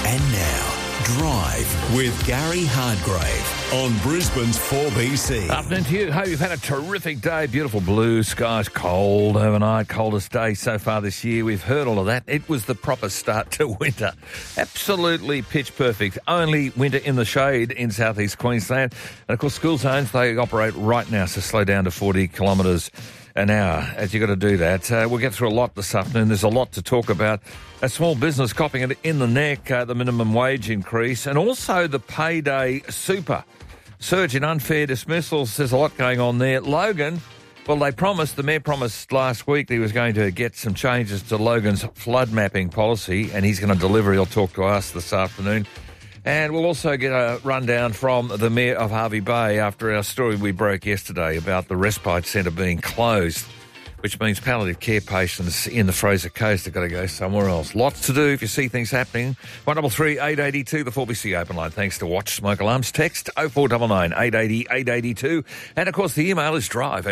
And now, Drive with Gary Hardgrave on Brisbane's 4BC. Afternoon to you. Hope you've had a terrific day. Beautiful blue skies, cold overnight, coldest day so far this year. We've heard all of that. It was the proper start to winter. Absolutely pitch perfect. Only winter in the shade in southeast Queensland. And of course, school zones, they operate right now, so slow down to 40 kilometres an hour as you've got to do that. We'll get through a lot this afternoon. There's a lot to talk about. A small business copping it in the neck, the minimum wage increase, and also the payday super. Surge in unfair dismissals. There's a lot going on there. Logan, well, the Mayor promised last week that he was going to get some changes to Logan's flood mapping policy, and he's going to deliver. He'll talk to us this afternoon. And we'll also get a rundown from the Mayor of Hervey Bay after our story we broke yesterday about the respite centre being closed, which means palliative care patients in the Fraser Coast have got to go somewhere else. Lots to do if you see things happening. 133 882, the 4BC open line. Thanks to Watch Smoke Alarms. Text 0499 880 882. And, of course, the email is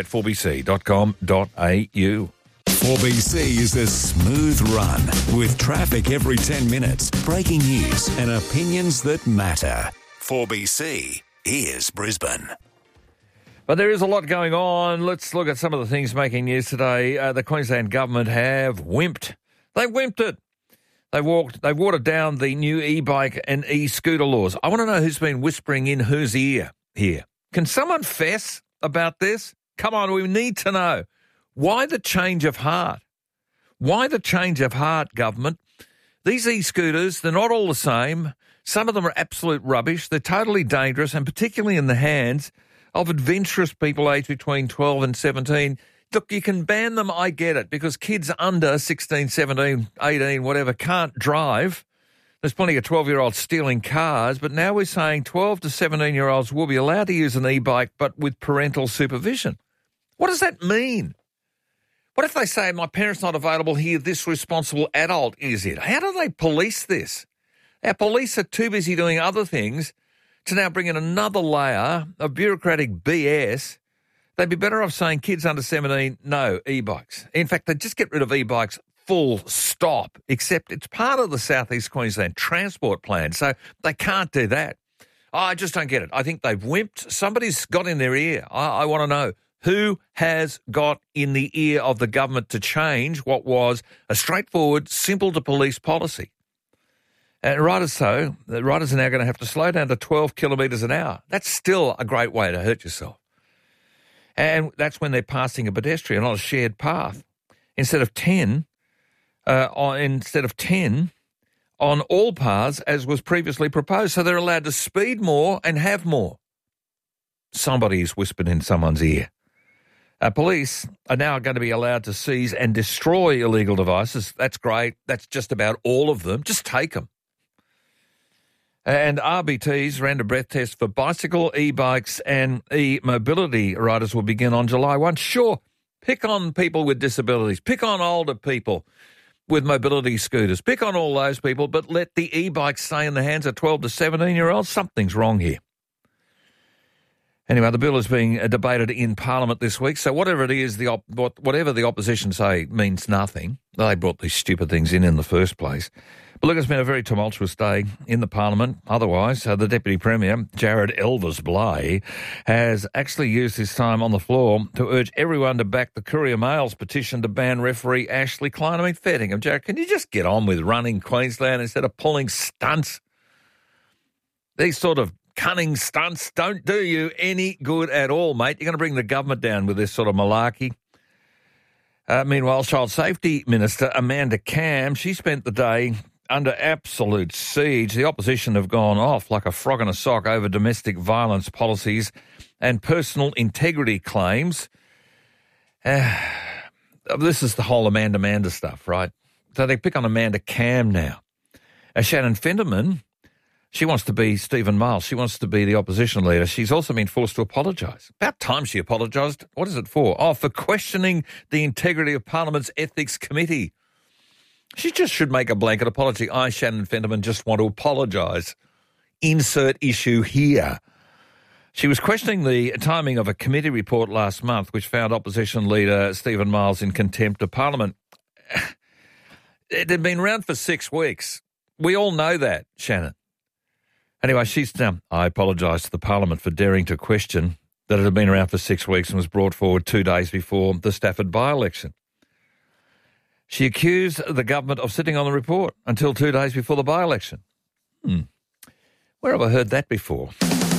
drive@4bc.com.au. 4BC is a smooth run with traffic every 10 minutes, breaking news and opinions that matter. 4BC is Brisbane. But there is a lot going on. Let's look at some of the things making news today. The Queensland government have wimped. They wimped it. They watered down the new e-bike and e-scooter laws. I want to know who's been whispering in whose ear here. Can someone fess about this? Come on, we need to know. Why the change of heart? Why the change of heart, government? These e-scooters, they're not all the same. Some of them are absolute rubbish. They're totally dangerous, and particularly in the hands of adventurous people aged between 12 and 17. Look, you can ban them, I get it, because kids under 16, 17, 18, whatever, can't drive. There's plenty of 12-year-olds stealing cars, but now we're saying 12 to 17-year-olds will be allowed to use an e-bike, but with parental supervision. What does that mean? What if they say, my parent's not available here, this responsible adult is it? How do they police this? Our police are too busy doing other things to now bring in another layer of bureaucratic BS. They'd be better off saying kids under 17, no e-bikes. In fact, they'd just get rid of e-bikes full stop, except it's part of the South East Queensland transport plan, so they can't do that. I just don't get it. I think they've wimped. Somebody's got in their ear. I want to know. Who has got in the ear of the government to change what was a straightforward, simple-to-police policy? And riders are now going to have to slow down to 12 kilometres an hour. That's still a great way to hurt yourself. And that's when they're passing a pedestrian on a shared path. Instead of 10 on all paths, as was previously proposed. So they're allowed to speed more and have more. Somebody's whispered in someone's ear. Police are now going to be allowed to seize and destroy illegal devices. That's great. That's just about all of them. Just take them. And RBTs, random breath tests for bicycle, e-bikes and e-mobility riders will begin on July 1. Sure, pick on people with disabilities. Pick on older people with mobility scooters. Pick on all those people, but let the e-bikes stay in the hands of 12 to 17-year-olds. Something's wrong here. Anyway, the bill is being debated in Parliament this week, so whatever it is, whatever the opposition say means nothing. They brought these stupid things in the first place. But look, it's been a very tumultuous day in the Parliament. Otherwise, the Deputy Premier, Jared Elvis Bligh, has actually used his time on the floor to urge everyone to back the Courier Mail's petition to ban referee Ashley Klein. I mean, fair dinkum, Jared, can you just get on with running Queensland instead of pulling stunts? These sort of cunning stunts don't do you any good at all, mate. You're going to bring the government down with this sort of malarkey. Meanwhile, Child Safety Minister Amanda Cam, she spent the day under absolute siege. The opposition have gone off like a frog in a sock over domestic violence policies and personal integrity claims. This is the whole Amanda stuff, right? So they pick on Amanda Cam now. Shannon Fenderman, she wants to be Stephen Miles. She wants to be the opposition leader. She's also been forced to apologise. About time she apologised. What is it for? Oh, for questioning the integrity of Parliament's Ethics Committee. She just should make a blanket apology. I, Shannon Fenderman, just want to apologise. Insert issue here. She was questioning the timing of a committee report last month which found opposition leader Stephen Miles in contempt of Parliament. It had been around for 6 weeks. We all know that, Shannon. Anyway, I apologise to the Parliament for daring to question that it had been around for 6 weeks and was brought forward 2 days before the Stafford by-election. She accused the government of sitting on the report until 2 days before the by-election. Where have I heard that before?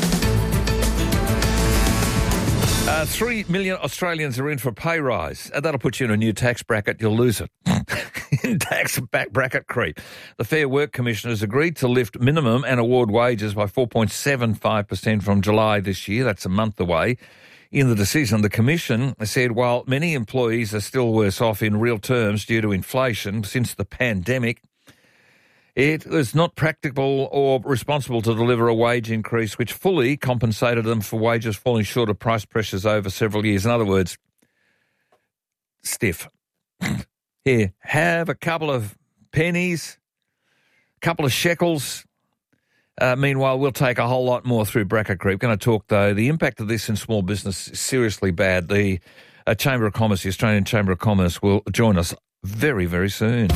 3 million Australians are in for a pay rise. That'll put you in a new tax bracket. You'll lose it. In tax bracket creep. The Fair Work Commission has agreed to lift minimum and award wages by 4.75% from July this year. That's a month away. In the decision, the Commission said while many employees are still worse off in real terms due to inflation since the pandemic, it was not practical or responsible to deliver a wage increase which fully compensated them for wages falling short of price pressures over several years. In other words, stiff. Here, have a couple of pennies, a couple of shekels. Meanwhile, we'll take a whole lot more through bracket creep. Going to talk, though, the impact of this in small business is seriously bad. The Chamber of Commerce, the Australian Chamber of Commerce, will join us very, very soon.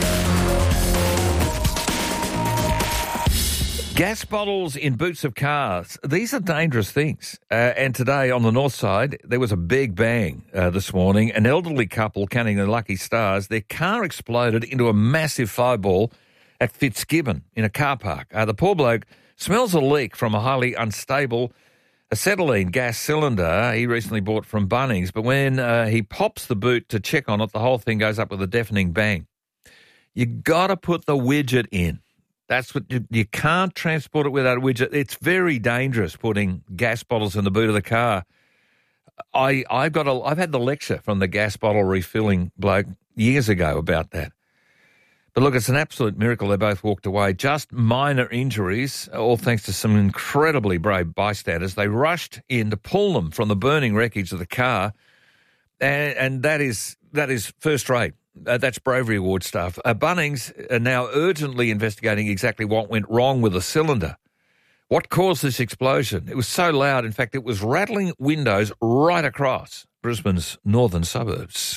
Gas bottles in boots of cars. These are dangerous things. And today on the north side, there was a big bang this morning. An elderly couple, counting their lucky stars, their car exploded into a massive fireball at Fitzgibbon in a car park. The poor bloke smells a leak from a highly unstable acetylene gas cylinder he recently bought from Bunnings. But when he pops the boot to check on it, the whole thing goes up with a deafening bang. You got to put the widget in. That's what you can't transport it without a widget. It's very dangerous putting gas bottles in the boot of the car. I've had the lecture from the gas bottle refilling bloke years ago about that. But look, it's an absolute miracle they both walked away. Just minor injuries, all thanks to some incredibly brave bystanders. They rushed in to pull them from the burning wreckage of the car, and that is first rate. That's Bravery Award stuff. Bunnings are now urgently investigating exactly what went wrong with the cylinder. What caused this explosion? It was so loud, in fact, it was rattling windows right across Brisbane's northern suburbs.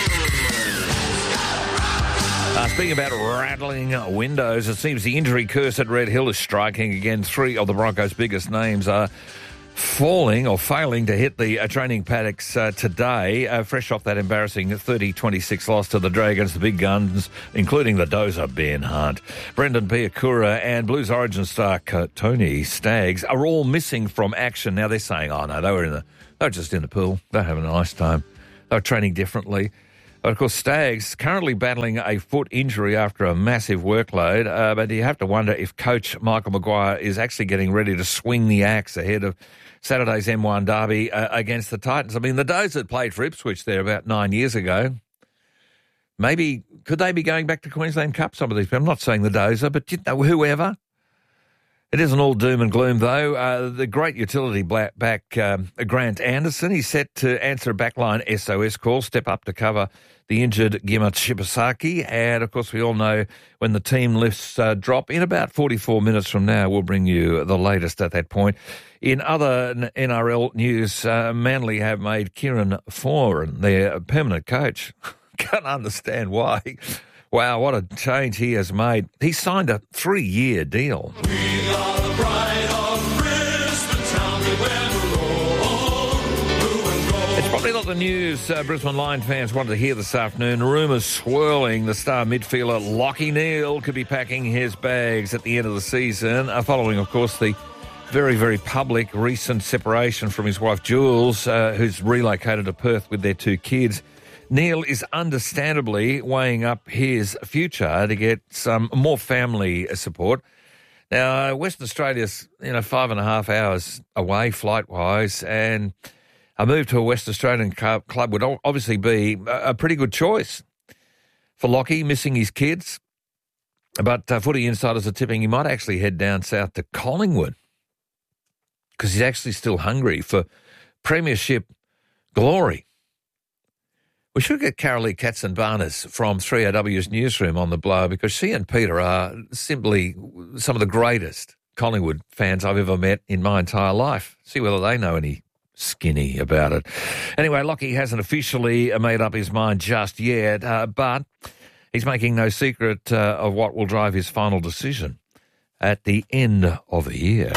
Speaking about rattling windows, it seems the injury curse at Red Hill is striking again. 3 of the Broncos' biggest names are falling or failing to hit the training paddocks today, fresh off that embarrassing 30-26 loss to the Dragons, the big guns, including the dozer Ben Hunt. Brendan Piakura and Blues Origin star Tony Staggs are all missing from action. Now they're saying, oh no, they were just in the pool. They're having a nice time. They were training differently. But of course, Staggs currently battling a foot injury after a massive workload. But you have to wonder if coach Michael Maguire is actually getting ready to swing the axe ahead of Saturday's M1 derby against the Titans. I mean, the Dozer played for Ipswich there about 9 years ago. Maybe, could they be going back to Queensland Cup, some of these people? I'm not saying the Dozer, but whoever. It isn't all doom and gloom, though. The great utility back Grant Anderson, he's set to answer a backline SOS call, step up to cover the injured Gima Shibasaki. And, of course, we all know when the team lifts drop, in about 44 minutes from now, we'll bring you the latest at that point. In other NRL news, Manly have made Kieran Foran their permanent coach. Can't understand why. Wow, what a change he has made. He signed a 3-year deal. We are the pride of Brisbane, tell me where to roll, blue and gold. It's probably not the news Brisbane Lion fans wanted to hear this afternoon. Rumours swirling the star midfielder Lachie Neale could be packing his bags at the end of the season, following, of course, the very, very public recent separation from his wife Jules, who's relocated to Perth with their 2 kids. Neale is understandably weighing up his future to get some more family support. Now, Western Australia's 5.5 hours away flight-wise, and a move to a West Australian club would obviously be a pretty good choice for Lachie, missing his kids. But footy insiders are tipping he might actually head down south to Collingwood because he's actually still hungry for premiership glory. We should get Carolee Katzenbarnes from 3AW's newsroom on the blow because she and Peter are simply some of the greatest Collingwood fans I've ever met in my entire life. See whether they know any skinny about it. Anyway, Lachie hasn't officially made up his mind just yet, but He's making no secret of what will drive his final decision at the end of the year.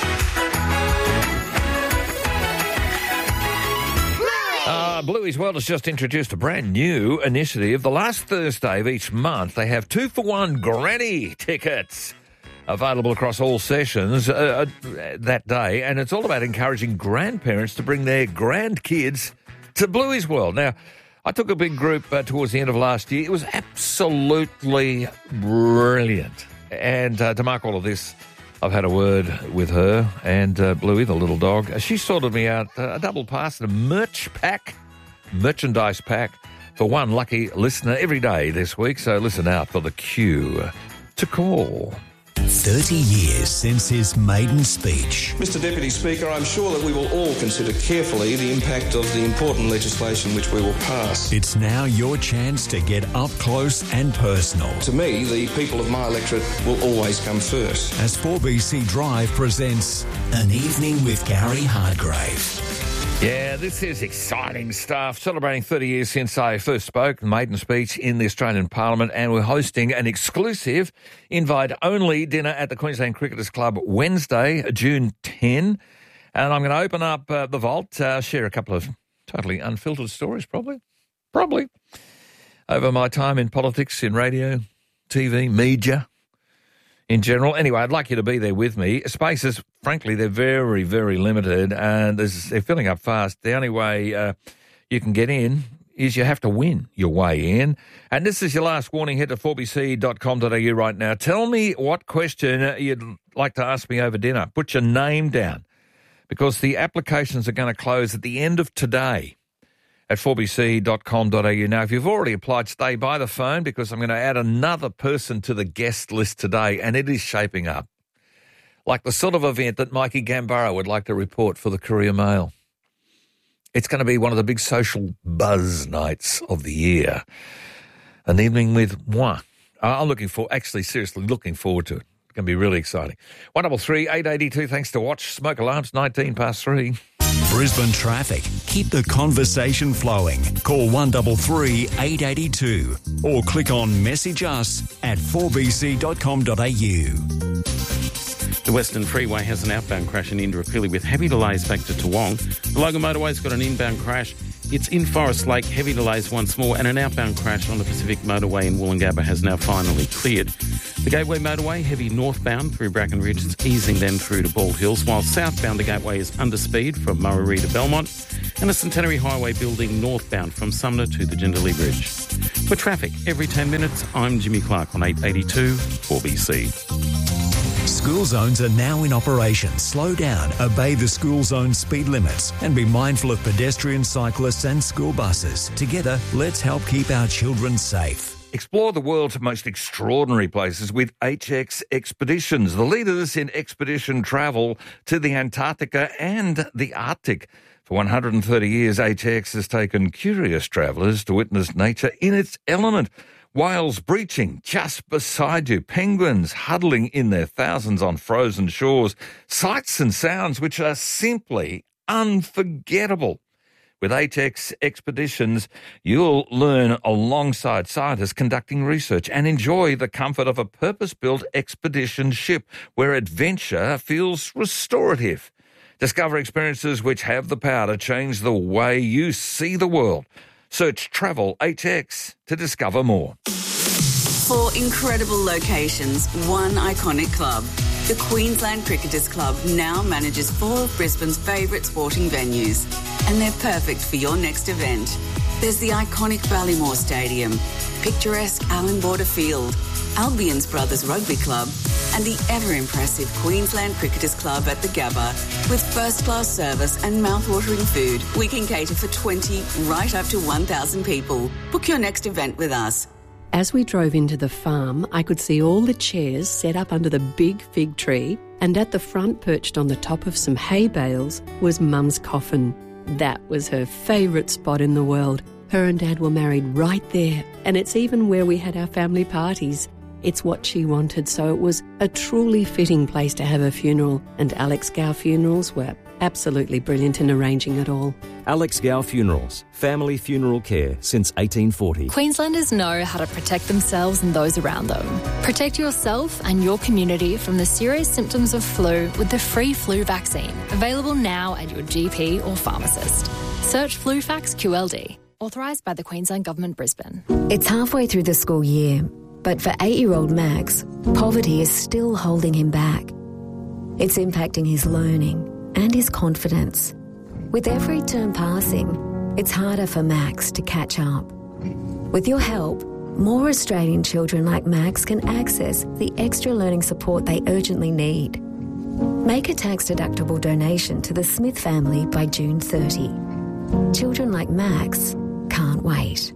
Bluey's World has just introduced a brand new initiative. The last Thursday of each month, they have 2-for-1 granny tickets available across all sessions that day, and it's all about encouraging grandparents to bring their grandkids to Bluey's World. Now, I took a big group towards the end of last year. It was absolutely brilliant. And to mark all of this, I've had a word with her and Bluey, the little dog. She sorted me out a double pass and a merchandise pack for one lucky listener every day this week. So listen out for the cue to call. 30 years since his maiden speech. Mr Deputy Speaker, I'm sure that we will all consider carefully the impact of the important legislation which we will pass. It's now your chance to get up close and personal. To me, the people of my electorate will always come first. As 4BC Drive presents An Evening with Gary Hardgrave. Yeah, this is exciting stuff. Celebrating 30 years since I first spoke, maiden speech in the Australian Parliament, and we're hosting an exclusive invite-only dinner at the Queensland Cricketers Club Wednesday, June 10. And I'm going to open up the vault, share a couple of totally unfiltered stories, probably, over my time in politics, in radio, TV, media in general. Anyway, I'd like you to be there with me. Spaces, frankly, they're very, very limited, and they're filling up fast. The only way you can get in is you have to win your way in. And this is your last warning. Head to 4bc.com.au right now. Tell me what question you'd like to ask me over dinner. Put your name down, because the applications are going to close at the end of today at 4bc.com.au. Now, if you've already applied, stay by the phone, because I'm going to add another person to the guest list today, and it is shaping up like the sort of event that Mikey Gambaro would like to report for the Courier Mail. It's going to be one of the big social buzz nights of the year. An evening with moi. I'm seriously looking forward to it. It's going to be really exciting. 133 882, thanks to Watch. Smoke alarms, 19 past 3. Brisbane traffic. Keep the conversation flowing. Call 133 882 or click on Message Us at 4bc.com.au. The Western Freeway has an outbound crash in Indooroopilly with heavy delays back to Toowong. The Logan Motorway's got an inbound crash. It's in Forest Lake, heavy delays once more, and an outbound crash on the Pacific Motorway in Woolloongabba has now finally cleared. The Gateway Motorway, heavy northbound through Bracken Ridge, it's easing then through to Bald Hills, while southbound the Gateway is under speed from Murray to Belmont, and the Centenary Highway building northbound from Sumner to the Jindalee Bridge. For traffic every 10 minutes, I'm Jimmy Clark on 882 4BC. School zones are now in operation. Slow down, obey the school zone speed limits, and be mindful of pedestrians, cyclists and school buses. Together, let's help keep our children safe. Explore the world's most extraordinary places with HX Expeditions, the leaders in expedition travel to the Antarctica and the Arctic. For 130 years, HX has taken curious travellers to witness nature in its element. Whales breaching just beside you, penguins huddling in their thousands on frozen shores, sights and sounds which are simply unforgettable. With HX Expeditions, you'll learn alongside scientists conducting research and enjoy the comfort of a purpose-built expedition ship where adventure feels restorative. Discover experiences which have the power to change the way you see the world. Search Travel HX to discover more. 4 incredible locations, one iconic club. The Queensland Cricketers Club now manages 4 of Brisbane's favourite sporting venues, and they're perfect for your next event. There's the iconic Ballymore Stadium, picturesque Allan Border Field, Albion's Brothers Rugby Club, and the ever-impressive Queensland Cricketers Club at the Gabba. With first-class service and mouth-watering food, we can cater for 20 right up to 1,000 people. Book your next event with us. As we drove into the farm, I could see all the chairs set up under the big fig tree, and at the front, perched on the top of some hay bales, was Mum's coffin. That was her favourite spot in the world. Her and Dad were married right there, and it's even where we had our family parties. It's what she wanted, so it was a truly fitting place to have her funeral, and Alex Gow Funerals were absolutely brilliant in arranging it all. Alex Gow Funerals, family funeral care since 1840. Queenslanders know how to protect themselves and those around them. Protect yourself and your community from the serious symptoms of flu with the free flu vaccine, available now at your GP or pharmacist. Search FluFax QLD, authorised by the Queensland Government, Brisbane. It's halfway through the school year, but for 8-year-old Max, poverty is still holding him back. It's impacting his learning and his confidence. With every term passing, it's harder for Max to catch up. With your help, more Australian children like Max can access the extra learning support they urgently need. Make a tax-deductible donation to the Smith family by June 30. Children like Max can't wait.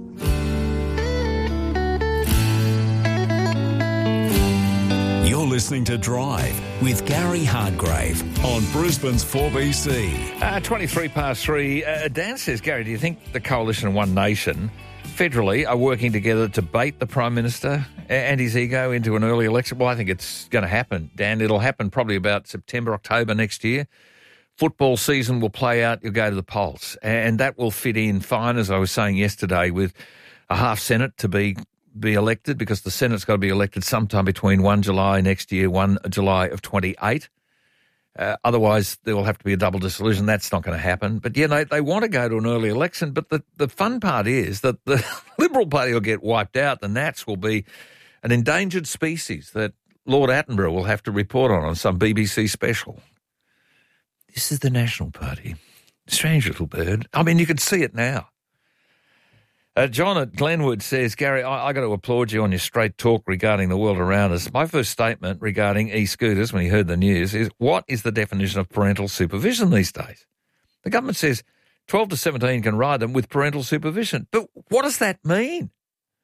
You're listening to Drive with Gary Hardgrave on Brisbane's 4BC. 23 past 3. Dan says, Gary, do you think the Coalition of One Nation federally are working together to bait the Prime Minister and his ego into an early election? Well, I think it's going to happen, Dan. It'll happen probably about September, October next year. Football season will play out, you'll go to the polls. And that will fit in fine, as I was saying yesterday, with a half Senate to be elected, because the Senate's got to be elected sometime between 1 July next year, 1 July of 28. Otherwise, there will have to be a double dissolution. That's not going to happen. But, yeah, they want to go to an early election. But the fun part is that the Liberal Party will get wiped out. The Nats will be an endangered species that Lord Attenborough will have to report on some BBC special. This is the National Party. Strange little bird. I mean, you can see it now. John at Glenwood says, Gary, I got to applaud you on your straight talk regarding the world around us. My first statement regarding e-scooters when he heard the news is, what is the definition of parental supervision these days? The government says 12 to 17 can ride them with parental supervision. But what does that mean?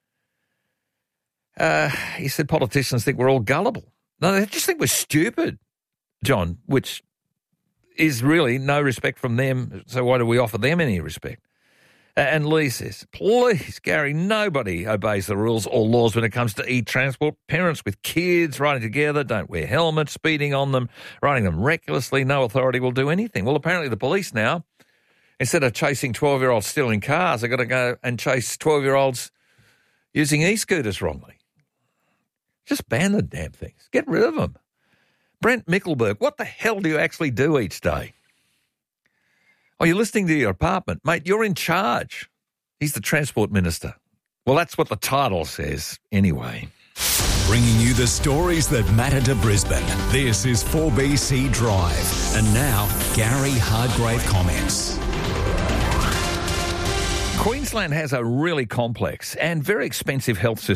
He said politicians think we're all gullible. No, they just think we're stupid, John, which is really no respect from them. So why do we offer them any respect? And Lee says, please, Gary, nobody obeys the rules or laws when it comes to e-transport. Parents with kids riding together don't wear helmets, speeding on them, riding them recklessly. No authority will do anything. Well, apparently the police now, instead of chasing 12-year-olds stealing cars, are going to go and chase 12-year-olds using e-scooters wrongly. Just ban the damn things. Get rid of them. Brent Mickelberg, what the hell do you actually do each day? Oh, you're listening to your apartment. Mate, you're in charge. He's the Transport Minister. Well, that's what the title says anyway. Bringing you the stories that matter to Brisbane. This is 4BC Drive. And now, Gary Hardgrave comments. Queensland has a really complex and very expensive health system.